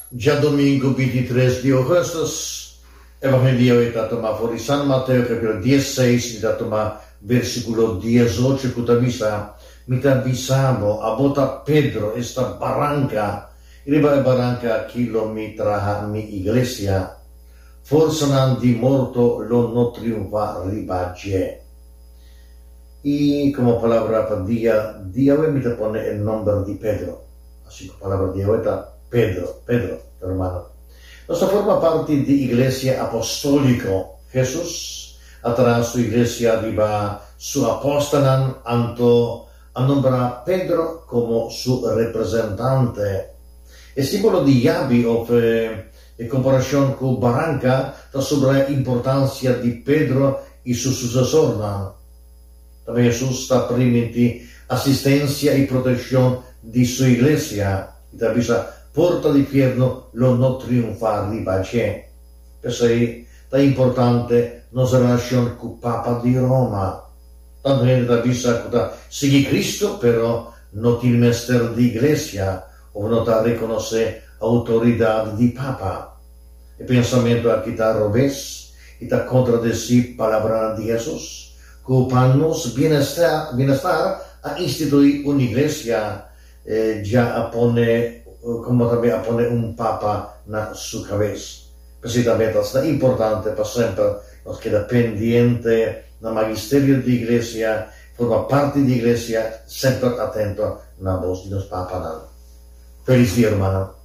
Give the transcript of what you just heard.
Ya domingo 23 de agosto, Evangelio está tomado por San Mateo, capítulo 16, está tomado versículo 18, que mita bisamo, abota Pedro, esta barranca, riba barranca kilometra mi iglesia, forse non di morto lo no triunfa ribaje. Y como palabra para día me te pone el nombre de Pedro. Así que palabra día está Pedro, hermano. Nuestra forma parte de iglesia apostólico. Jesús, atrás su iglesia, arriba su apóstol, a nombrar Pedro como su representante. El símbolo de Yahweh, en comparación con Barranca, da sobre la importancia de Pedro y su sucesor. También Jesús está permitiendo asistencia y protección de su iglesia. Y también porta di infierno lo no triunfa ribace. Per sé è importante nostra relazione con il Papa di Roma. Tanto gente da vista che segui Cristo, però non il mestiere di iglesia, o non riconosce autorità di Papa. Il pensamento a chi da robes, e da contraddessi palabra di Jesus, che pannos bienestar a istituir un'iglesia già pone como también pone un papa na su cabeza. Precisamente es importante para siempre nos queda pendiente del magisterio de iglesia, forma parte de iglesia, siempre atento a la voz de los papas. Feliz día, hermano.